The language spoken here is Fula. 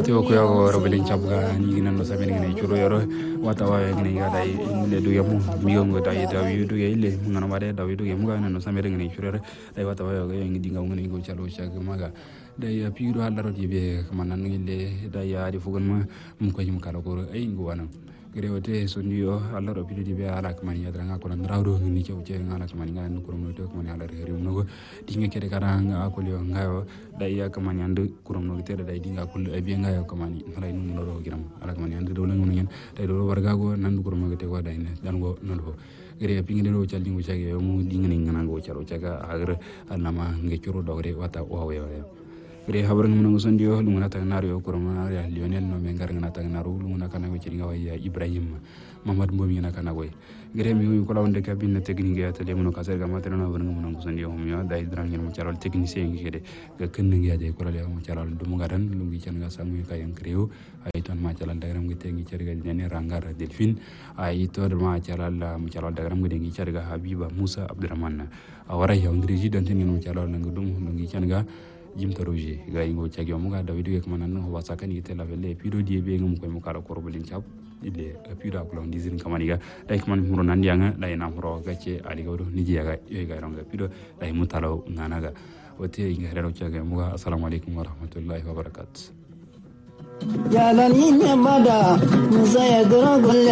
o ko yago robelin chabga ni nan no saben ngene churo yoro wata wa ngene ga dai le du yamu mi ngo dai da wi du ye le ngana wade da wi du yamu ga nan no saben ngene churo dai wata wa ga ngi dinga ngene go chalo shaga maga dai piru halaro dibe kamanan ngile dai ya di fugan ma mu ko yim kala ko ay ngo wana grewote sonio allora pidu di be ala kamani ya dranga ko ndrawdo ni cew ce ngala kamani ngala ko no to kamani ala reeri no dinga kede karanga akoli ngayo dai ya kamani and kurum no tere dai dinga kul e be ngayo kamani halay no no giram ala kamani and do la ngunu yen dai do warga go nandu kurum ngate ko dai ne dan go non ho gere pingi do caldi ngo cage mu dinga ni ngana go calo caga agre alama nge curo dogre wata wawe re habar ngam ngo sondio lu ngana tan nario ko ma ya Lionel no me ngar ngana tan naru lu ngana kana ko ci ngawa ya Ibrahim Mamad Mbomi ngana kana goy gere mi ko lawonde cabine technique ya tele mo ka serga matero no habar ngam ngo sondio hum ya dai dran ngel mo cialol technicien ngi kede ga ken ngi ade ko la mo cialol dum ngaran lu ngi cian ga sangu ka yang kreo ay ton ma cialal dagram ngi tengi cerga dene rangar delphine ay to ma cialal mo cialol dagram ngi ngi cerga Habiba Musa Abdurrahman awara ya ndriji dan ten mo cialol ngi dum ngi cian ga jimta roje ga ingo chagi mo ga dawidu ke manan no wasa kan yite la vele pido die be ngum ko mo kala ko robolin chap ile pido ko lon dizin kamani ga dai man muro nan yanga dai na muro ga ce ali gawdo ni ji ga yoy ga ronga pido dai mutalo ngana ga wote inga rero chagi mo ga assalamu alaikum wa rahmatullahi wa barakatuh ya la ni nyamada muzaya goro